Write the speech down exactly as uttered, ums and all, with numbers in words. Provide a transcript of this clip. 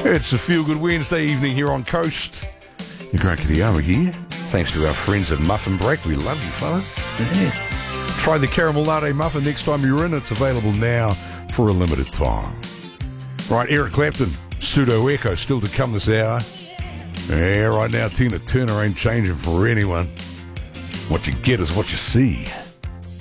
It's a feel-good Wednesday evening here on Coast. Your Grant Kitayama here. Thanks to our friends at Muffin Break. We love you, fellas. Yeah. Try the caramel latte muffin next time you're in. It's available now for a limited time. Right, Eric Clapton, Pseudo Echo, still to come this hour. Yeah, right now, Tina Turner ain't changing for anyone. What you get is what you see.